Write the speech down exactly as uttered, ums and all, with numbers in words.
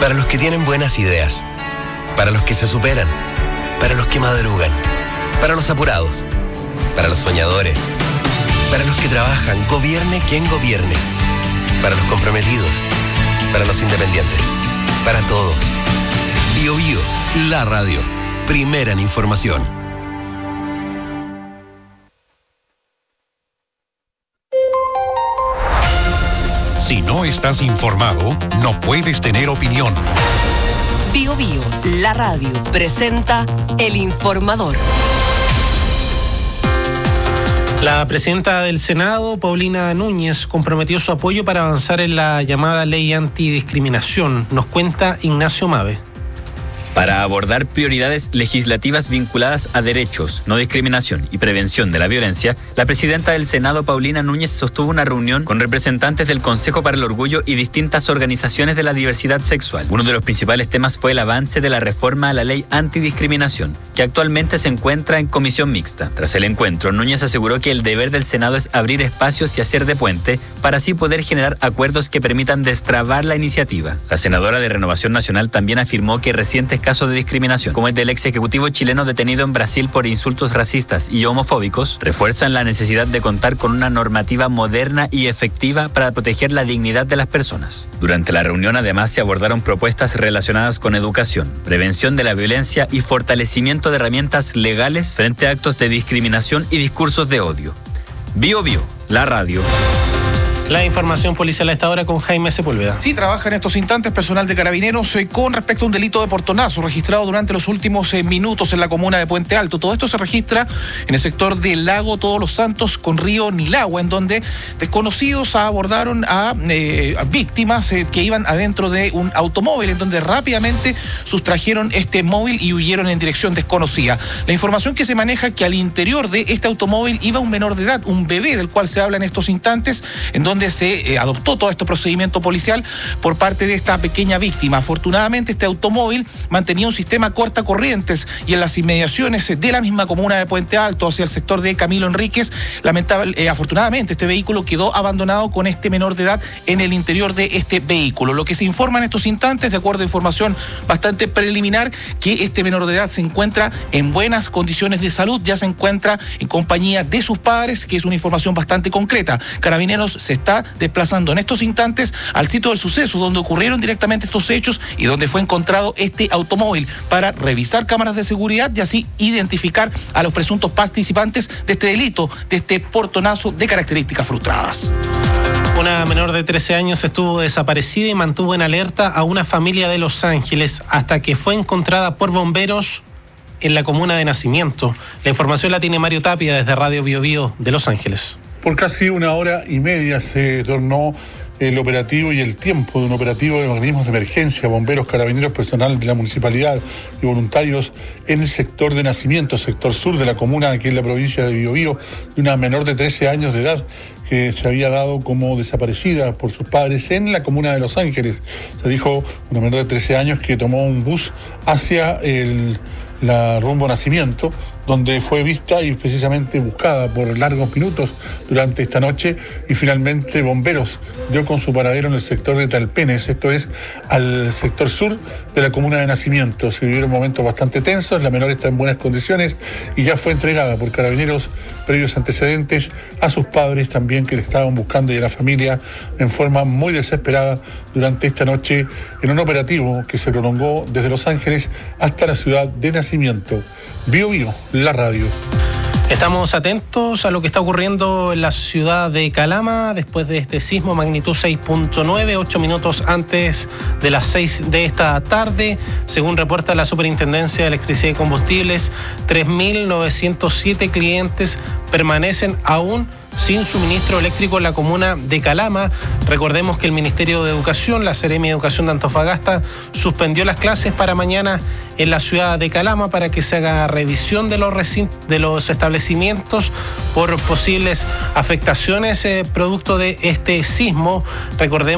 Para los que tienen buenas ideas. Para los que se superan. Para los que madrugan. Para los apurados. Para los soñadores. Para los que trabajan, gobierne quien gobierne. Para los comprometidos. Para los independientes. Para todos. Bio Bio, la radio. Primera en información. Si no estás informado, no puedes tener opinión. Bio Bio, la radio, presenta El Informador. La presidenta del Senado, Paulina Núñez, comprometió su apoyo para avanzar en la llamada ley antidiscriminación. Nos cuenta Ignacio Mave. Para abordar prioridades legislativas vinculadas a derechos, no discriminación y prevención de la violencia, la presidenta del Senado, Paulina Núñez, sostuvo una reunión con representantes del Consejo para el Orgullo y distintas organizaciones de la diversidad sexual. Uno de los principales temas fue el avance de la reforma a la ley antidiscriminación, que actualmente se encuentra en comisión mixta. Tras el encuentro, Núñez aseguró que el deber del Senado es abrir espacios y hacer de puente para así poder generar acuerdos que permitan destrabar la iniciativa. La senadora de Renovación Nacional también afirmó que recientes casos de discriminación, como el del ex ejecutivo chileno detenido en Brasil por insultos racistas y homofóbicos, refuerzan la necesidad de contar con una normativa moderna y efectiva para proteger la dignidad de las personas. Durante la reunión, además, se abordaron propuestas relacionadas con educación, prevención de la violencia y fortalecimiento de herramientas legales frente a actos de discriminación y discursos de odio. Bio Bio, la radio. La información policial a esta hora con Jaime Sepúlveda. Sí, trabaja en estos instantes personal de Carabineros eh, con respecto a un delito de portonazo registrado durante los últimos eh, minutos en la comuna de Puente Alto. Todo esto se registra en el sector del lago Todos los Santos con río Nilagua, en donde desconocidos abordaron a, eh, a víctimas eh, que iban adentro de un automóvil, en donde rápidamente sustrajeron este móvil y huyeron en dirección desconocida. La información que se maneja es que al interior de este automóvil iba un menor de edad, un bebé del cual se habla en estos instantes, en donde donde se eh, adoptó todo este procedimiento policial por parte de esta pequeña víctima. Afortunadamente, este automóvil mantenía un sistema cortacorrientes y en las inmediaciones de la misma comuna de Puente Alto, hacia el sector de Camilo Enríquez, lamentable, eh, afortunadamente este vehículo quedó abandonado con este menor de edad en el interior de este vehículo. Lo que se informa en estos instantes, de acuerdo a información bastante preliminar, que este menor de edad se encuentra en buenas condiciones de salud, ya se encuentra en compañía de sus padres, que es una información bastante concreta. Carabineros se está desplazando en estos instantes al sitio del suceso, donde ocurrieron directamente estos hechos y donde fue encontrado este automóvil, para revisar cámaras de seguridad y así identificar a los presuntos participantes de este delito, de este portonazo de características frustradas. Una menor de trece años estuvo desaparecida y mantuvo en alerta a una familia de Los Ángeles hasta que fue encontrada por bomberos en la comuna de Nacimiento. La información la tiene Mario Tapia desde Radio Bio Bio de Los Ángeles. Por casi una hora y media se tornó el operativo y el tiempo de un operativo de organismos de emergencia, bomberos, carabineros, personal de la municipalidad y voluntarios en el sector de Nacimiento, sector sur de la comuna, aquí en la provincia de Biobío, de una menor de trece años de edad que se había dado como desaparecida por sus padres en la comuna de Los Ángeles. Se dijo una menor de trece años que tomó un bus hacia el, la rumbo Nacimiento, donde fue vista y precisamente buscada por largos minutos durante esta noche, y finalmente bomberos dio con su paradero en el sector de Talpenes, esto es al sector sur de la comuna de Nacimiento. Se vivieron momentos bastante tensos, la menor está en buenas condiciones y ya fue entregada por Carabineros, previos antecedentes, a sus padres también, que le estaban buscando, y a la familia, en forma muy desesperada durante esta noche, en un operativo que se prolongó desde Los Ángeles hasta la ciudad de Nacimiento. Bio Bio, la radio. Estamos atentos a lo que está ocurriendo en la ciudad de Calama después de este sismo magnitud seis punto nueve, ocho minutos antes de las seis de esta tarde. Según reporta la Superintendencia de Electricidad y Combustibles, tres mil novecientos siete clientes permanecen aún sin suministro eléctrico en la comuna de Calama. Recordemos que el Ministerio de Educación, la Seremi de Educación de Antofagasta, suspendió las clases para mañana en la ciudad de Calama para que se haga revisión de los, recintos, de los establecimientos por posibles afectaciones eh, producto de este sismo. Recordemos